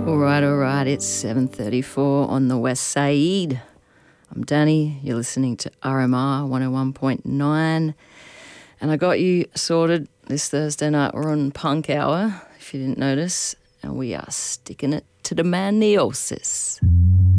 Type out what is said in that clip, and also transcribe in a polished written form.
All right, it's 7:34 on the West Side. I'm Danny, you're listening to RMR 101.9, and I got you sorted this Thursday night. We're on Punk Hour, if you didn't notice, and we are sticking it to the man-neosis.